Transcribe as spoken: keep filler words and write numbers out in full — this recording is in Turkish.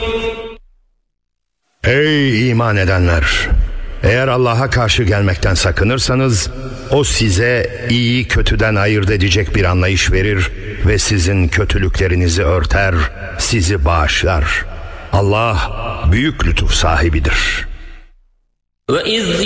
Ey iman edenler! Eğer Allah'a karşı gelmekten sakınırsanız, O size iyi kötüden ayırt edecek bir anlayış verir ve sizin kötülüklerinizi örter, sizi bağışlar. Allah büyük lütuf sahibidir. وَإِذْ